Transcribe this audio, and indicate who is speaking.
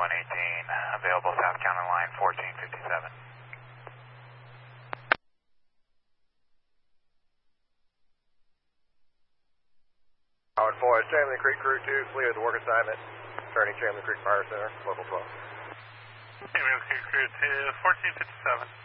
Speaker 1: 118, available South County Line 1457.
Speaker 2: Howard 4, Chamberlain Creek Crew 2, clear the work assignment. Turning Chamberlain Creek Fire Center, local 12.
Speaker 3: Chamberlain Creek Crew 2, 1457.